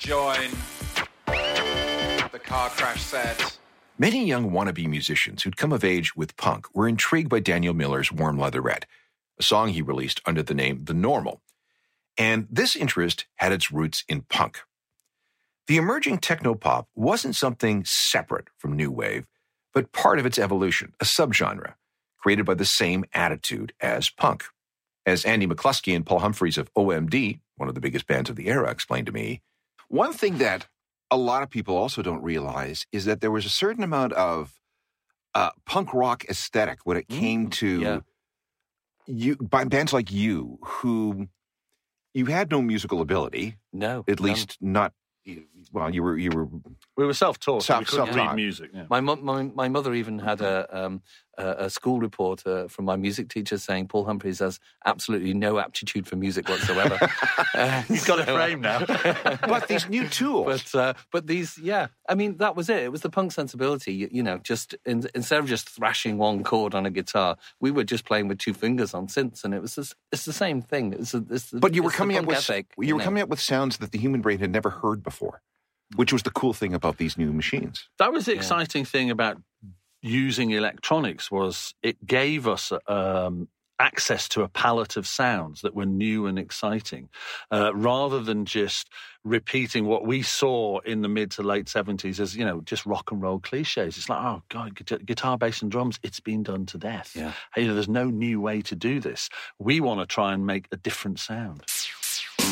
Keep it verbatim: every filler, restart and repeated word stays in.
join the car crash set. Many young wannabe musicians who'd come of age with punk were intrigued by Daniel Miller's Warm Leatherette, a song he released under the name The Normal. And this interest had its roots in punk. The emerging techno-pop wasn't something separate from new wave, but part of its evolution, a subgenre, created by the same attitude as punk. As Andy McCluskey and Paul Humphreys of O M D, one of the biggest bands of the era, explained to me, one thing that a lot of people also don't realize is that there was a certain amount of uh, punk rock aesthetic when it came to yeah. you by bands like you, who you had no musical ability. No, at none. least not. Well, you were you were we were self-taught. Self, we couldn't self-taught. read music. Yeah. My, mo- my my mother even had a um, a, a school report uh, from my music teacher saying Paul Humphreys has absolutely no aptitude for music whatsoever. uh, You've got a so, frame now. but these new tools. But uh, but these, yeah, I mean, that was it. It was the punk sensibility. You, you know, just in, instead of just thrashing one chord on a guitar, we were just playing with two fingers on synths, and it was just, it's the same thing. It's, a, it's but you were it's coming up with ethic, you, you were know. coming up with sounds that the human brain had never heard before, which was the cool thing about these new machines. That was the Yeah. exciting thing about using electronics, was it gave us um, access to a palette of sounds that were new and exciting, uh, rather than just repeating what we saw in the mid to late seventies as, you know, just rock and roll cliches. It's like, oh, God, guitar, bass and drums, it's been done to death. Yeah. Hey, there's no new way to do this. We want to try and make a different sound.